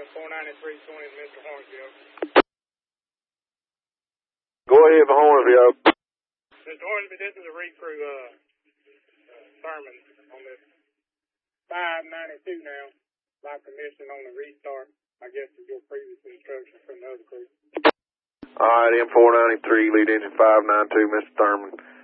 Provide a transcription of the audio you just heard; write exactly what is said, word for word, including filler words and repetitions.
four ninety-three twenty, Mister Hornsville. Go ahead for Hornsville. Mister Hornsville, this is a recrew, uh, uh, Thurman on this five ninety-two now. By commission on the restart. I guess is your previous instruction from the other crew. All right, M four ninety-three, lead engine five nine two, Mister Thurman.